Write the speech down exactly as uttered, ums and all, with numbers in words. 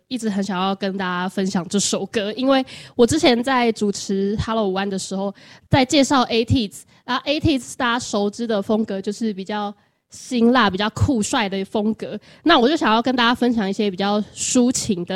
一直很想要跟大家分享这首歌，因为我之前在主持 Hello 湾的时候，在介绍 A T E E Z， 然后 A T E E Z 大家熟知的风格就是比较辛辣、比较酷帅的风格，那我就想要跟大家分享一些比较抒情的。